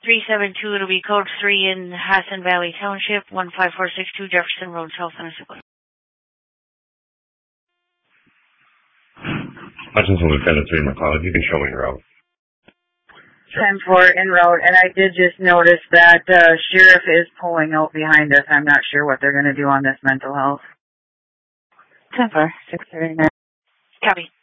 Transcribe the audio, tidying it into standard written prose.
372, it'll be code 3 in Hassan Valley Township, 15462 Jefferson Road, South Minnesota. Hutchinson Lieutenant 3 McLeod, you can show me your route. 10-4 en route, and I did just notice that sheriff is pulling out behind us. I'm not sure what they're going to do on this mental health. 10-4, 639. Copy.